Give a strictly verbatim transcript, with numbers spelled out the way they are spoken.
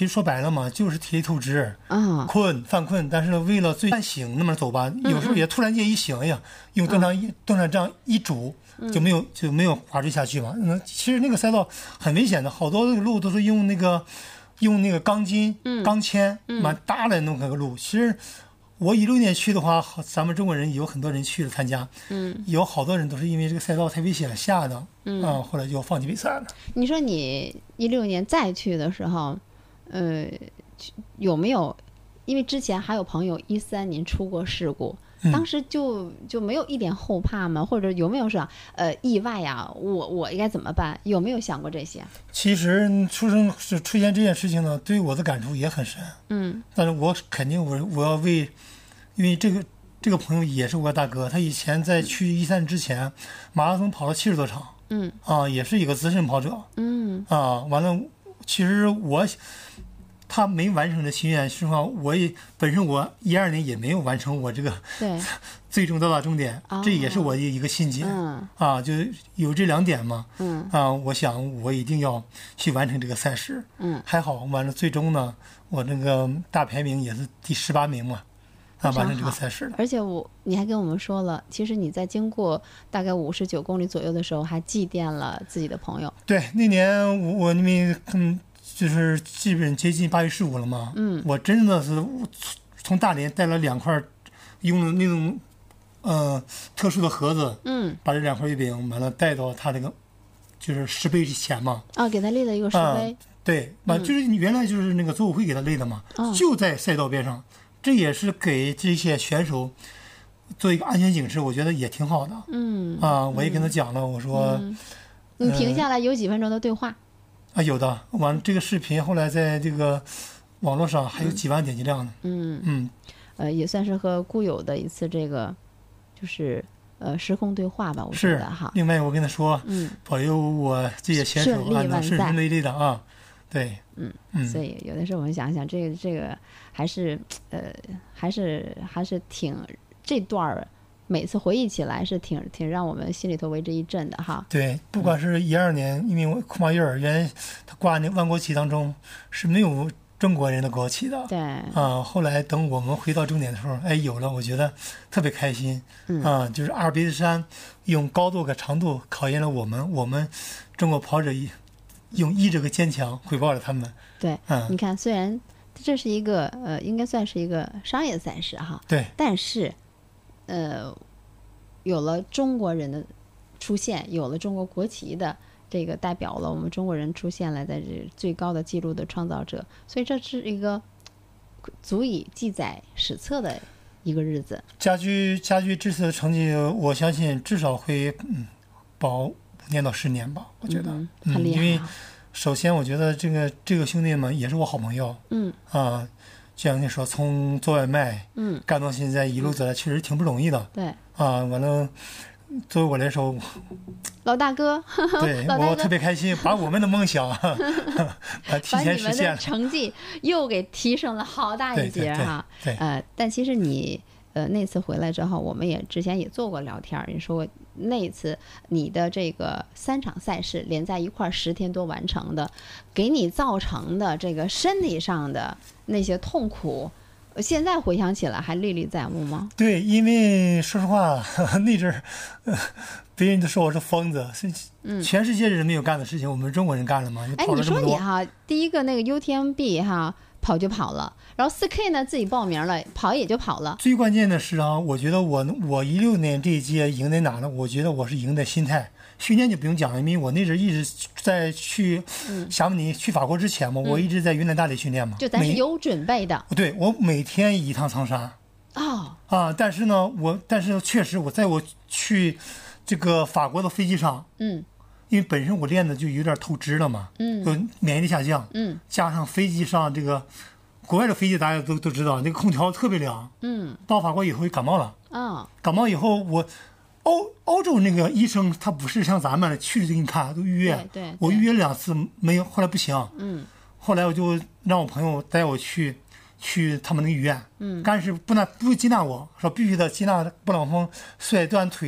其实说白了嘛，就是体力透支啊， 困犯困，但是为了最醒那么走吧，有时候也突然间一醒，哎呀，用登山一登山杖一拄。就没有就没有滑坠下去嘛。那其实那个赛道很危险的，好多路都是用那个用那个钢筋、 嗯、 钢钎蛮搭来弄那个路。其实我一六年去的话，咱们中国人有很多人去了参加， 嗯， 有好多人都是因为这个赛道太危险吓的，嗯啊，后来就放弃比赛了。 你说你一六年再去的时候，呃，有没有？因为之前还有朋友一三年出过事故。当时就就没有一点后怕吗？或者有没有说呃意外呀？我我应该怎么办？有没有想过这些？ 其实出生是出现这件事情呢，对我的感触也很深。 嗯， 但是我肯定我我要为，因为这个这个朋友也是我大哥，他以前在去一三之前，马拉松跑了七十多场。 嗯啊，也是一个资深跑者。 嗯啊，完了，其实我。他没完成的心愿，实际上我也本身我一二年也没有完成我这个最终到达终点， 哦、 这也是我的一个心结、 嗯、 啊，就有这两点嘛， 嗯啊，我想我一定要去完成这个赛事， 嗯， 还好完了最终呢，我这个大排名也是第十八名嘛，啊，完成这个赛事了。 而且我你还跟我们说了，其实你在经过大概五十九公里左右的时候，还祭奠了自己的朋友。 对，那年我我因为嗯。就是基本接近八月十五了嘛， 嗯， 我真的是从大连带了两块，用的那种呃特殊的盒子， 嗯， 把这两块月饼完了带到他那个就是石碑前嘛， 啊、哦，给他立了一个石碑， 啊、对，那、嗯、就是原来就是那个组委会给他立的嘛， 哦、 就在赛道边上，这也是给这些选手做一个安全警示，我觉得也挺好的， 嗯， 啊，我也跟他讲了，我说， 嗯、你停下来有几分钟的对话。 啊，有的，完了这个视频后来在这个网络上还有几万点击量呢。 嗯嗯， 呃，也算是和固有的一次这个，就是呃时空对话吧，我觉得哈。 另外，我跟他说， 嗯， 保佑我这些选手啊能顺顺利利的啊。对， 嗯嗯， 所以有的时候我们想想，这个这个还是呃还是还是挺这段儿。每次回忆起来是挺挺让我们心里头为之一振的哈。 对，不管是一二年，因为库马幼儿园他挂那万国旗当中是没有中国人的国旗的。 对。 啊，后来等我们回到终点的时候，哎，有了，我觉得特别开心。 嗯。 啊，就是阿尔卑斯山用高度和长度考验了我们，我们中国跑者用意志和坚强回报了他们。 对。 嗯。 你看，虽然这是一个呃，应该算是一个商业赛事哈。 对。 但是。呃，有了中国人的出现，有了中国国旗的这个代表了我们中国人出现了在这最高的纪录的创造者，所以这是一个足以记载史册的一个日子。 家居家居这次的成绩，我相信至少会嗯保五年到十年吧，我觉得、 嗯、很厉害、啊嗯。因为首先我觉得这个这个兄弟们也是我好朋友， 嗯啊。就像你说，从做外卖， 嗯， 干到现在一路走来，确实挺不容易的。 对， 啊，完了，作为我来说， 老大哥， 对大哥我特别开心，把我们的梦想把提前实现了， 把你们的成绩又给提升了好大一截哈。 对， 呃，但其实你呃那次回来之后，我们也之前也做过聊天，你说过那一次你的这个三场赛事连在一块十天多完成的，给你造成的这个身体上的那些痛苦，现在回想起来还历历在目吗？ 对，因为说实话，那阵儿、呃、别人都说我是疯子，是全世界人没有干的事情，我们中国人干了嘛？ 哎，你说你哈，第一个那个 U T M B 哈跑就跑了，然后 四 K 呢自己报名了，跑也就跑了。 最关键的是啊，我觉得我我一六年这一届赢在哪呢？我觉得我是赢在心态。训练就不用讲了，因为我那阵一直在去霞慕尼、嗯、去法国之前嘛、嗯，我一直在云南大理训练嘛， 就咱是有准备的。 对，我每天一趟苍山。 哦。 啊，但是呢，我但是确实我在我去这个法国的飞机上， 嗯， 因为本身我练的就有点透支了嘛， 嗯， 就免疫力下降， 嗯， 加上飞机上这个国外的飞机大家都都知道，那个空调特别凉， 嗯， 到法国以后感冒了， 啊、哦， 感冒以后我。欧欧洲那个医生他不是像咱们去就给你看，都预约。 对 对, 对。 我预约两次没有，后来不行。 嗯。 后来我就让我朋友带我去，去他们那个医院。 嗯。 但是不能不接纳我，说必须得接纳布朗峰摔断腿。